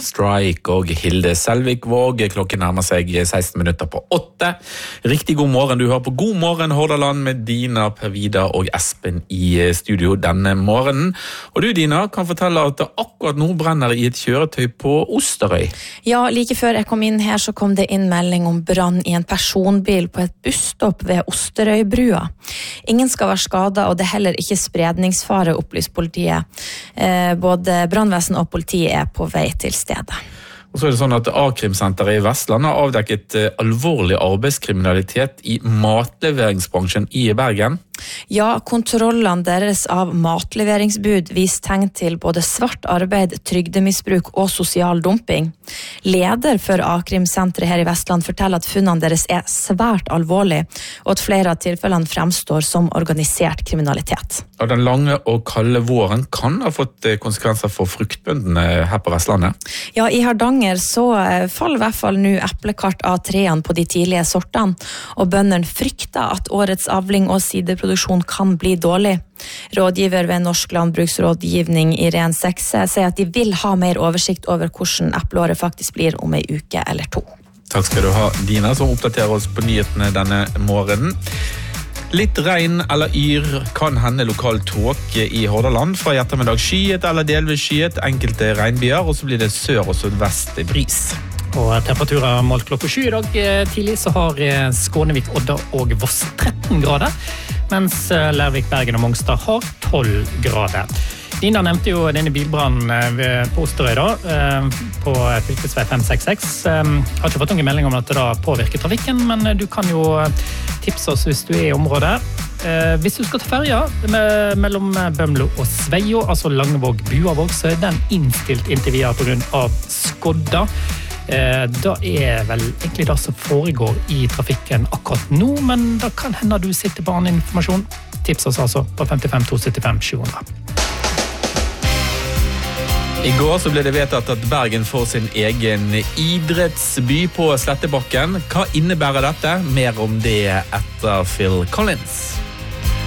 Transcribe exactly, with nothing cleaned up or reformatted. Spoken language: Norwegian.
Strike og Hilde Selvikvåg. Klokken nærmer seg seksten minutter på åtte. Riktig god morgen, du hører på God morgen Hordaland med Dina, Per-Vidar og Espen i studio denne morgenen. Og du Dina kan fortelle at det akkurat nå brenner i et kjøretøy på Osterøy. Ja, like før jeg kom inn her så kom det inn melding om brann i en personbil på et busstopp ved Osterøybrua. Ingen skal være skadet, og det er heller ikke spredningsfare, opplyser politiet. Eh, både brannvesen og politi er på vei til stedet. Og så er det sånn at A-krimsenteret i Vestland har avdekket alvorlig arbeidskriminalitet i matleveringsbransjen i Bergen. Ja, kontrollene deres av matleveringsbud viser tegn til både svart arbeid, trygdemisbruk og sosial dumping. Leder for A-krimsenteret her i Vestland forteller at funnene deres er svært alvorlig, og at flere av tilfellene fremstår som organisert kriminalitet. Og den lange og kalde våren kan ha fått konsekvenser for fruktbøndene her på Vestlandet. Ja, i Hardanger så faller i hvert fall nå eplekart av trærne på de tidlige sortene, og bøndene frykter at årets avling og siderproduksjon kan bli dårlig. Rådgiver ved Norsk Landbruksrådgivning Irene Sekse sier at de vil ha mer oversikt over hvordan epleåret faktisk blir om en uke eller to. Takk skal du ha, Dina, som oppdaterer oss på nyhetene denne morgenen. Litt regn eller yr kan hende lokal tåke i Hordaland. Fra i ettermiddag skyet eller delvis skyet, enkelte regnbyer, og så blir det sør- og sørvest bris. Og temperaturer målt klokka sju i dag tidlig så har Skånevik, Odda og Voss tretten grader, mens Lærvik, Bergen og Mongstad har tolv grader. Dina nevnte jo denne bilbrannen på Osterøy da, på fylkesvei fem seks seks. Jeg har ikke fått noen melding om at det da påvirker trafikken, men du kan jo tipse oss hvis du er i området. Hvis du skal ta ferja mellom Bømlo og Sveio, altså Langevåg-Buavåg, så er den innstilt inntil videre på grunn av skodda. Da er vel egentlig det som foregår i trafikken akkurat nå, men da kan hende du sitter på annen informasjon. Tips oss altså på fem fem to sytti fem sju hundre. I går så ble det vedtatt at Bergen får sin egen idrettsby på Slettebakken. Hva innebærer dette? Mer om det etter Phil Collins.